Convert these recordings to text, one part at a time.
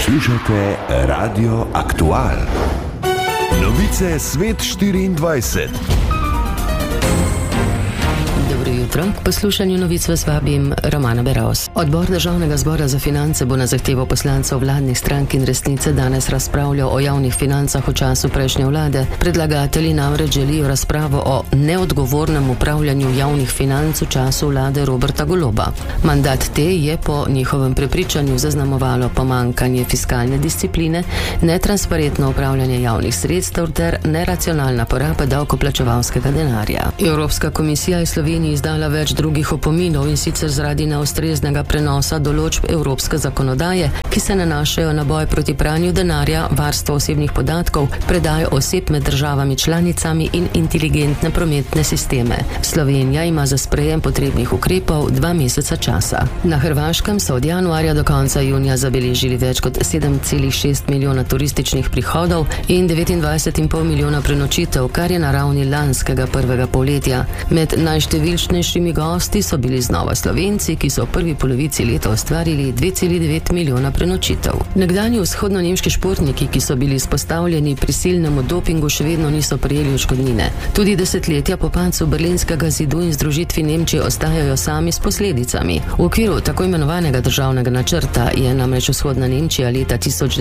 Poslušate Radio Aktual. Novice Svet 24. Dobro jutro. K poslušanju novic vas vabim Romana Beroz. Odbor Državnega zbora za finance bo na zahtevo poslancev vladnih strank in Resnice danes razpravljal o javnih financah v času prejšnje vlade. Predlagatelji namreč želijo razpravo o neodgovornem upravljanju javnih financ v času vlade Roberta Goloba. Mandat te je po njihovem prepričanju zaznamovalo pomanjkanje fiskalne discipline, netransparentno upravljanje javnih sredstev ter neracionalna poraba davkoplačevalskega denarja. Evropska komisija je Sloveniji izdala več drugih opominov, in sicer zaradi neustreznega prenosa določb evropske zakonodaje, ki se nanašajo na boj proti pranju denarja, varstvo osebnih podatkov, predajo oseb med državami članicami in inteligentne prometne sisteme. Slovenija ima za sprejem potrebnih ukrepov 2 meseca časa. Na Hrvaškem so od januarja do konca junija zabeležili več kot 7,6 milijona turističnih prihodov in 29,5 milijona prenočitev, kar je na ravni lanskega prvega polletja. Med najštevilčnejšimi gosti so bili znova Slovenci, ki so v prvi polovici leta ustvarili 2,9 milijona prenočitev. Nekdanji vzhodno-nemški športniki, ki so bili izpostavljeni prisilnemu dopingu, še vedno niso prejeli odškodnine. Tudi desetletja po padcu Berlinskega zidu in združitvi Nemčije ostajajo sami s posledicami. V okviru tako imenovanega državnega načrta je namreč vzhodna Nemčija leta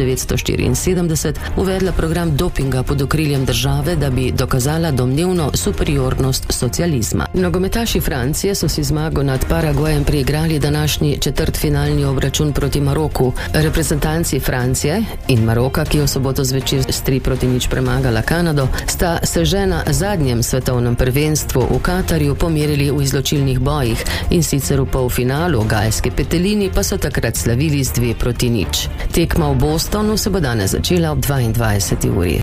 1974 uvedla program dopinga pod okriljem države, da bi dokazala domnevno superiornost socializma. Nogometaši Francije so si zmago nad Paraguajem priigrali današnji četrtfinalni obračun proti Maroku. Reprezentanci Francije in Maroka, ki je v soboto zvečer s 3-0 premagala Kanado, sta se že na zadnjem svetovnem prvenstvu v Katarju pomerili v izločilnih bojih, in sicer v polfinalu, v gajski petelini pa so takrat slavili z 2-0. Tekma v Bostonu se bo danes začela ob 22. uri.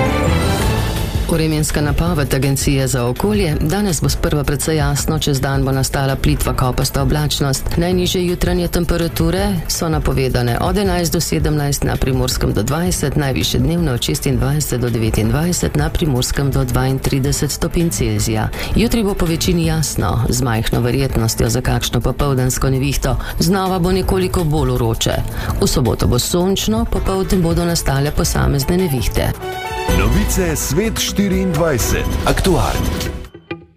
Vremenska napoved Agencije za okolje. Danes bo sprva precej jasno, čez dan bo nastala plitva kopasta oblačnost. Najnižje jutranje temperature so napovedane od 11 do 17, na Primorskem do 20, najvišje dnevne od 26 do 29, na Primorskem do 32 stopinj Celzija. Jutri bo po večini jasno, z majhno verjetnostjo za kakšno popoldansko nevihto. Znova bo nekoliko bolj vroče. V soboto bo sončno, popoldne bodo nastale posamezne nevihte. Novice Svet 24. Aktualni.